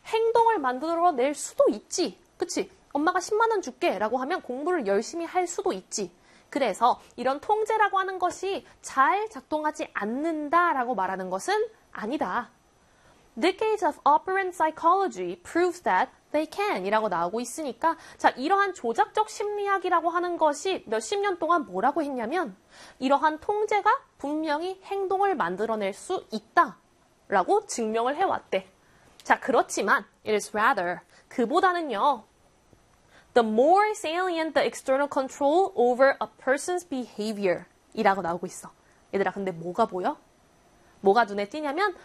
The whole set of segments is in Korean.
행동을 만들어낼 수도 있지. 그치? 엄마가 10만 원 줄게 라고 하면 공부를 열심히 할 수도 있지. 그래서 이런 통제라고 하는 것이 잘 작동하지 않는다라고 말하는 것은 아니다. Decades of operant psychology proves that they can 이라고 나오고 있으니까 자 이러한 조작적 심리학이라고 하는 것이 몇십 년 동안 뭐라고 했냐면 이러한 통제가 분명히 행동을 만들어낼 수 있다라고 증명을 해왔대. 자 그렇지만 it is rather 그보다는요 the more salient the external control over a person's behavior 이라고 나오고 있어. 얘들아 근데 뭐가 보여? 뭐가 눈에 띄냐면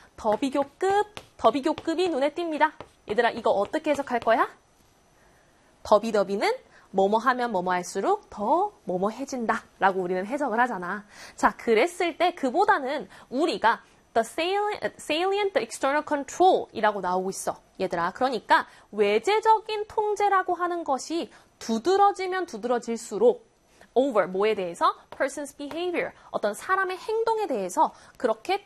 더비교급이 눈에 띕니다. 얘들아 이거 어떻게 해석할 거야? 더비는 뭐뭐 하면 뭐뭐 할수록 더 뭐뭐해진다 라고 우리는 해석을 하잖아. 자 그랬을 때 그보다는 우리가 the salient the external control 이라고 나오고 있어. 얘들아 그러니까 외제적인 통제라고 하는 것이 두드러지면 두드러질수록 over 뭐에 대해서 person's behavior 어떤 사람의 행동에 대해서 그렇게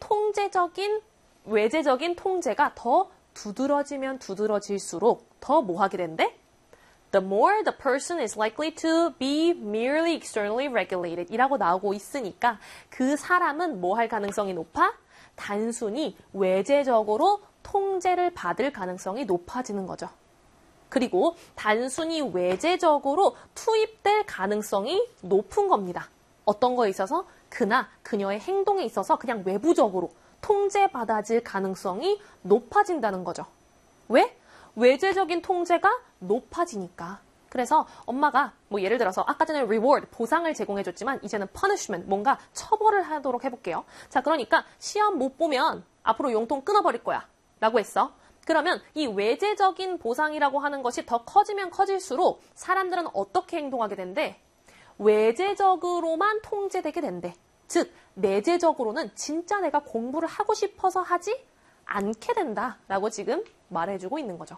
외제적인 통제가 더 두드러지면 두드러질수록 더 뭐 하게 된대? The more the person is likely to be merely externally regulated 이라고 나오고 있으니까 그 사람은 뭐 할 가능성이 높아? 단순히 외제적으로 통제를 받을 가능성이 높아지는 거죠. 그리고 단순히 외제적으로 투입될 가능성이 높은 겁니다. 어떤 거에 있어서? 그나 그녀의 행동에 있어서 그냥 외부적으로 통제받아질 가능성이 높아진다는 거죠. 왜? 외제적인 통제가 높아지니까. 그래서 엄마가 뭐 예를 들어서 아까 전에 reward, 보상을 제공해줬지만 이제는 punishment, 뭔가 처벌을 하도록 해볼게요. 자, 그러니까 시험 못 보면 앞으로 용돈 끊어버릴 거야 라고 했어. 그러면 이 외제적인 보상이라고 하는 것이 더 커지면 커질수록 사람들은 어떻게 행동하게 된대? 외제적으로만 통제되게 된대. 즉, 내재적으로는 진짜 내가 공부를 하고 싶어서 하지 않게 된다라고 지금 말해주고 있는 거죠.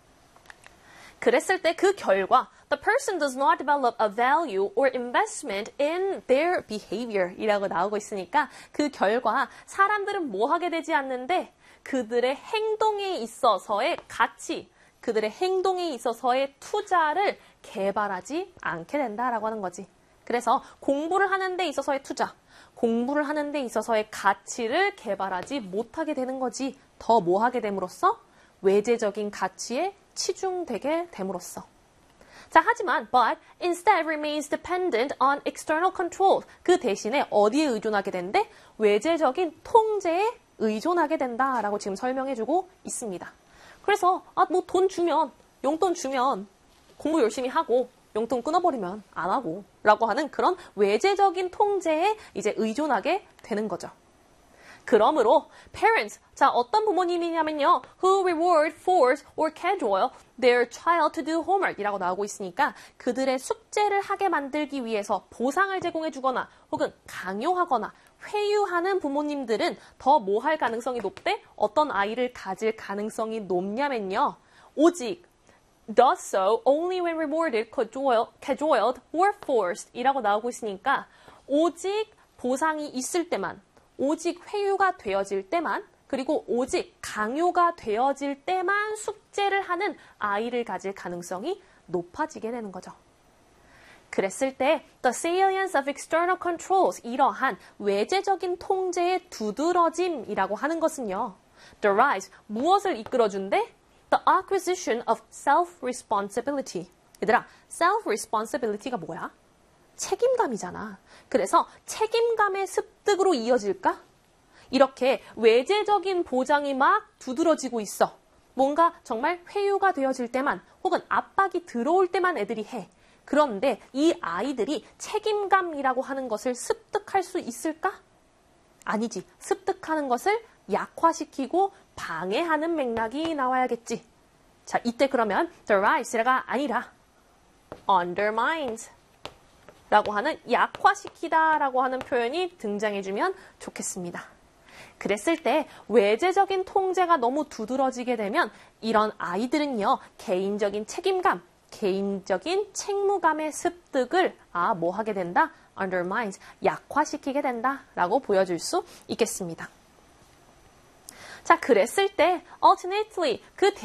그랬을 때 그 결과 the person does not develop a value or investment in their behavior 이라고 나오고 있으니까 그 결과 사람들은 뭐 하게 되지 않는데 그들의 행동에 있어서의 가치, 그들의 행동에 있어서의 투자를 개발하지 않게 된다라고 하는 거지. 그래서 공부를 하는 데 있어서의 투자, 공부를 하는 데 있어서의 가치를 개발하지 못하게 되는 거지. 더 뭐 하게 됨으로써? 외제적인 가치에 치중되게 됨으로써. 자, 하지만 but instead remains dependent on external control. 그 대신에 어디에 의존하게 된대? 외제적인 통제에 의존하게 된다라고 지금 설명해주고 있습니다. 그래서 뭐 돈 주면, 용돈 주면 공부 열심히 하고 용돈 끊어버리면 안 하고 라고 하는 그런 외제적인 통제에 이제 의존하게 되는 거죠. 그러므로 parents, 자 어떤 부모님이냐면요. who reward, force, or cajole their child to do homework 이라고 나오고 있으니까 그들의 숙제를 하게 만들기 위해서 보상을 제공해 주거나 혹은 강요하거나 회유하는 부모님들은 더 뭐 할 가능성이 높대? 어떤 아이를 가질 가능성이 높냐면요. 오직 does so only when rewarded, cajoled, or forced 이라고 나오고 있으니까 오직 보상이 있을 때만, 오직 회유가 되어질 때만, 그리고 오직 강요가 되어질 때만 숙제를 하는 아이를 가질 가능성이 높아지게 되는 거죠. 그랬을 때 the salience of external controls 이러한 외제적인 통제의 두드러짐이라고 하는 것은요. derives 무엇을 이끌어준대? The acquisition of self-responsibility. 얘들아, self-responsibility가 뭐야? 책임감이잖아. 그래서 책임감의 습득으로 이어질까? 이렇게 외제적인 보장이 막 두드러지고 있어. 뭔가 정말 회유가 되어질 때만 혹은 압박이 들어올 때만 애들이 해. 그런데 이 아이들이 책임감이라고 하는 것을 습득할 수 있을까? 아니지. 습득하는 것을 약화시키고 방해하는 맥락이 나와야겠지. 자, 이때 그러면 derives가 아니라 undermines 라고 하는 약화시키다 라고 하는 표현이 등장해주면 좋겠습니다. 그랬을 때 외제적인 통제가 너무 두드러지게 되면 이런 아이들은요. 개인적인 책임감, 개인적인 책무감의 습득을 뭐 하게 된다? undermines, 약화시키게 된다 라고 보여줄 수 있겠습니다. 자, 그랬을 때 alternately 그